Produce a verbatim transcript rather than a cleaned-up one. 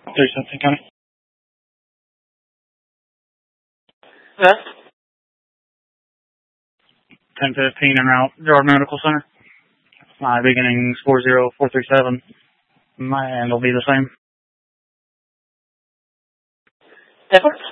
three seventeen County. Yeah. ten fifteen en route, Gerard Medical Center. My beginning's four zero four three seven. My end will be the same. Effort.